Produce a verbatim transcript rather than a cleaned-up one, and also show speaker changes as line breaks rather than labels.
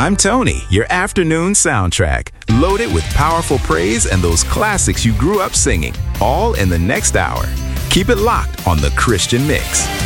I'm Tony, your afternoon soundtrack, loaded with powerful praise and those classics you grew up singing, all in the next hour. Keep it locked on The Christian Mix.